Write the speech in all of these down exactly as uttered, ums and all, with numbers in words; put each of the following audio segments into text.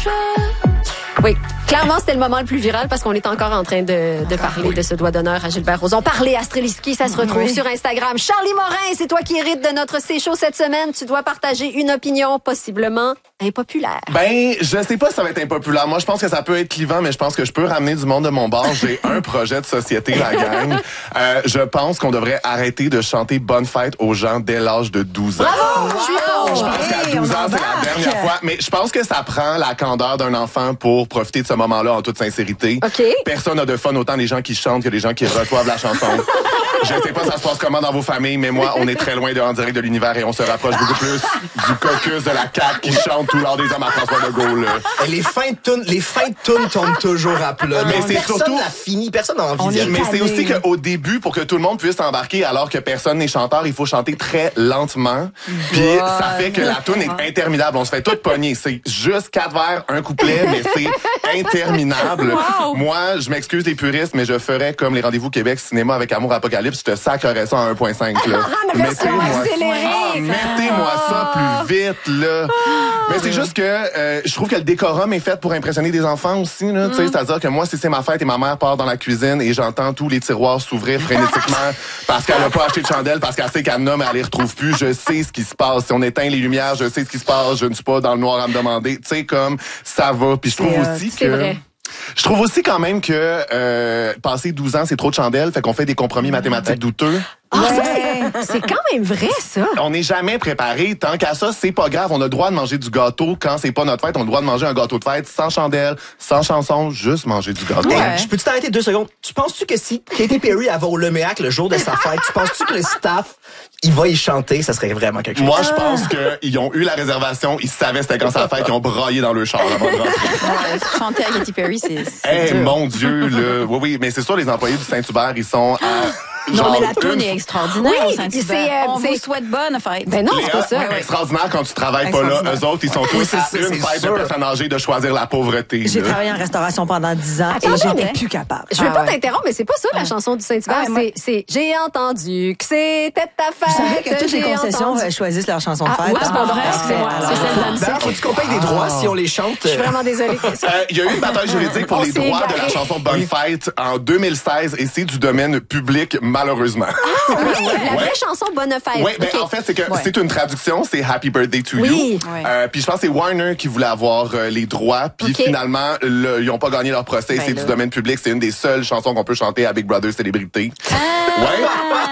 Oui, clairement, c'était le moment le plus viral parce qu'on est encore en train de, de parler oui. de ce doigt d'honneur à Gilbert Rozon. Parlez à Streliski, ça se retrouve oui. sur Instagram. Charlie Morin, c'est toi qui hérites de notre C-Show cette semaine. Tu dois partager une opinion possiblement impopulaire. Ben, je sais pas si ça va être impopulaire. Moi, je pense que ça peut être clivant, mais je pense que je peux ramener du monde de mon bord. J'ai un projet de société, la gang. Euh, je pense qu'on devrait arrêter de chanter Bonne fête aux gens dès l'âge de douze ans. Bravo! Wow. Je suis Je pense qu'à douze ans, c'est la dernière fois. Mais je pense que ça prend la candeur d'un enfant pour profiter de ce moment-là en toute sincérité. Okay. Personne n'a de fun autant les gens qui chantent que les gens qui reçoivent la chanson. Je sais pas ça se passe comment dans vos familles, mais moi, on est très loin de En direct de l'univers et on se rapproche beaucoup plus du caucus de la C A Q qui chante tout l'heure des hommes à François Legault. Là. Les fins de tune, les fins de tune tombent toujours à plat. Mais c'est personne surtout... l'a fini, personne n'a envie d'y aller. Mais c'est aussi qu'au début, pour que tout le monde puisse embarquer alors que personne n'est chanteur, il faut chanter très lentement. Puis ouais. ça fait que la tune est interminable. On se fait tout pogner. C'est juste quatre vers, un couplet, mais c'est interminable. Wow. Moi, je m'excuse les puristes, mais je ferais comme les Rendez-vous Québec Cinéma avec Amour Apocalypse. Je te sacrerais ça en un virgule cinq. Là. Mettez-moi ça, mettez-moi ça plus vite. Là. Mais c'est juste que euh, je trouve que le décorum est fait pour impressionner des enfants aussi. Là, mm. C'est-à-dire que moi, si c'est ma fête et ma mère part dans la cuisine et j'entends tous les tiroirs s'ouvrir frénétiquement parce qu'elle n'a pas acheté de chandelle, parce qu'elle sait qu'elle n'a, mais elle les retrouve plus, je sais ce qui se passe. Si on éteint les lumières, je sais ce qui se passe. Je ne suis pas dans le noir à me demander. Tu sais, comme ça va. Puis je trouve euh, aussi que... Vrai. Je trouve aussi quand même que euh, passer douze ans, c'est trop de chandelles, fait qu'on fait des compromis mathématiques douteux. Ah, ouais. ça, c'est, c'est quand même vrai, ça. On n'est jamais préparé. Tant qu'à ça, c'est pas grave. On a le droit de manger du gâteau quand c'est pas notre fête. On a le droit de manger un gâteau de fête sans chandelle, sans chanson, juste manger du gâteau. Ouais. Hey, je peux-tu t'arrêter deux secondes? Tu penses-tu que si Katy Perry avait au Leméac le jour de sa fête, tu penses-tu que le staff, il va y chanter? Ça serait vraiment quelque chose. Moi, je pense qu'ils ont eu la réservation, ils savaient c'était quand sa fête, ils ont braillé dans le char avant de rentrer. Ouais, chanter à Katy Perry, c'est... c'est hey, mon Dieu, là. Oui, oui, mais c'est sûr, les employés du Saint-Hubert, ils sont à... Genre non, mais la toune est extraordinaire oui, au Saint-Hubert. Euh, on vous souhaite bonne fête. Ben non, c'est pas ça. C'est extraordinaire quand tu travailles pas là. Eux autres, ils sont tous oui, à ça, une fête de personnes âgées de choisir la pauvreté. J'ai là. travaillé en restauration pendant dix ans Attends, et j'étais mais... plus capable. Je veux ah, pas ouais. t'interrompre, mais c'est pas ça la chanson du Saint-Hubert. Ah, c'est, c'est « J'ai entendu que c'était ta fête ». Vous savez que toutes les concessions entendu. choisissent leur chanson de fête. Ah, ouais, c'est pas vrai. C'est moi. C'est celle d'Annecy. D'ailleurs, faut-tu qu'on paye des droits si on les chante? Je suis vraiment désolée. Il y a eu une bataille juridique pour les droits de la chanson Bonne fête en deux mille seize et c'est du domaine public, malheureusement. La vraie chanson Bonne fête. Oui, ben okay. en fait, c'est que ouais. c'est une traduction, c'est Happy Birthday to oui. You. Oui. Euh, puis je pense que c'est Warner qui voulait avoir euh, les droits, puis okay. finalement, le, ils n'ont pas gagné leur procès, ben c'est là. du domaine public, c'est une des seules chansons qu'on peut chanter à Big Brother Célébrité. Ah. Ouais.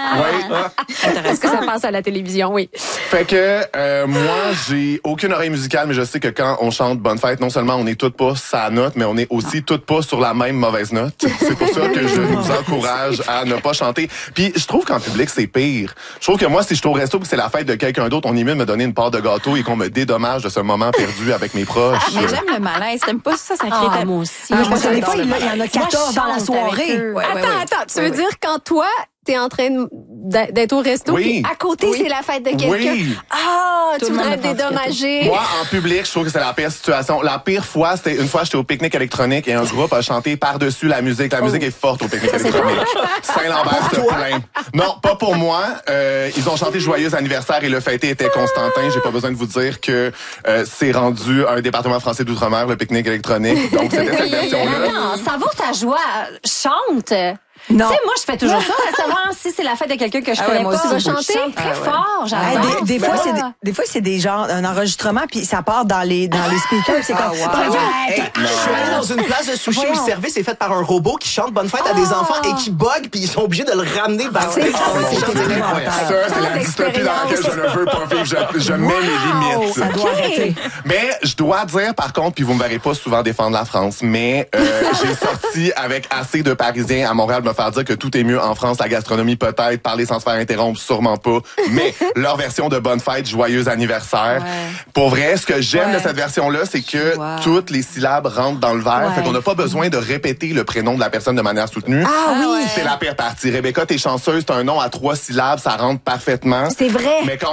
Ouais. Est-ce que ça passe à la télévision? Oui. Fait que euh, moi, j'ai aucune oreille musicale, mais je sais que quand on chante Bonne fête, non seulement on est toutes pas sa note, mais on est aussi toutes pas sur la même mauvaise note. C'est pour ça que je vous encourage à ne pas chanter. Puis je trouve qu'en public, c'est pire. Je trouve que moi, si je suis au resto et que c'est la fête de quelqu'un d'autre, on est mieux de me donner une part de gâteau et qu'on me dédommage de ce moment perdu avec mes proches. Ah, mais j'aime le malaise. T'aimes pas ça, ça crée ah, ta... moi aussi. Ah, parce que des fois, il y en a quatorze dans la soirée. Ouais, attends, ouais, ouais. attends. Tu veux ouais, dire quand toi, t'es en train d'être au resto, oui. puis à côté, oui. c'est la fête de quelqu'un. Oui. Ah, Tout tu voudrais te dédommager. Moi, en public, je trouve que c'est la pire situation. La pire fois, c'était une fois, j'étais au pique-nique électronique et un groupe a chanté par-dessus la musique. La oh. musique est forte au pique-nique électronique. Saint-Lambert se plaint. Non, pas pour moi. Euh, ils ont chanté Joyeux anniversaire et le fêté était Constantin. J'ai pas besoin de vous dire que euh, c'est rendu un département français d'outre-mer, le pique-nique électronique. Donc, c'était cette version-là. Non, ça vaut ta joie. Chante. Non. Tu sais, moi, je fais toujours ça, à savoir si c'est la fête de quelqu'un que je ah connais ouais, moi pas. aussi, Je vais chanter ah très ouais. fort, j'adore. Ah, des, des, fois, c'est des, des fois, c'est des genres, un enregistrement, puis ça part dans les, dans les speakers. C'est comme, ah, wow. hey, je suis allé dans une place de sushi où le service est fait par un robot qui chante Bonne fête à des enfants et qui bug, puis ils sont obligés de le ramener backstage. Ça, c'est la dystopie dans laquelle je ne veux pas vivre. Je, je mets mes limites. Ça doit arrêter. Mais je dois dire, par contre, puis vous me verrez pas souvent défendre la France, mais euh, j'ai sorti avec assez de Parisiens à Montréal me faire dire que tout est mieux en France, la gastronomie peut-être, parler sans se faire interrompre, sûrement pas, mais leur version de Bonne fête, Joyeux anniversaire. Ouais. Pour vrai, ce que j'aime ouais. de cette version-là, c'est que wow. toutes les syllabes rentrent dans le verre, ouais. fait qu'on n'a pas besoin de répéter le prénom de la personne de manière soutenue. Ah oui! C'est la pire partie. Rebecca, t'es chanceuse, t'as un nom à trois syllabes, ça rentre parfaitement. C'est vrai! Mais quand